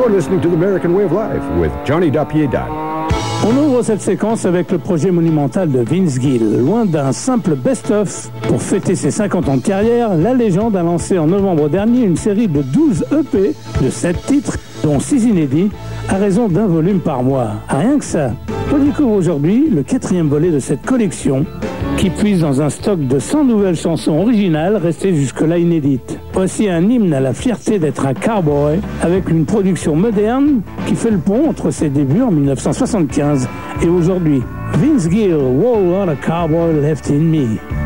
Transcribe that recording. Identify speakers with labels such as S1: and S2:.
S1: You're listening to The American Way of Life with Johnny Dapiedad.
S2: On ouvre cette séquence avec le projet monumental de Vince Gill. Loin d'un simple best-of, pour fêter ses 50 ans de carrière, la légende a lancé en novembre dernier une série de 12 EP de 7 titres, dont 6 inédits, à raison d'un volume par mois. Rien que ça. On découvre aujourd'hui le 4e volet de cette collection, qui puise dans un stock de 100 nouvelles chansons originales restées jusque-là inédites. Voici un hymne à la fierté d'être un cowboy, avec une production moderne qui fait le pont entre ses débuts en 1975 et aujourd'hui. Vince Gill, Whoa, what a cowboy left in me.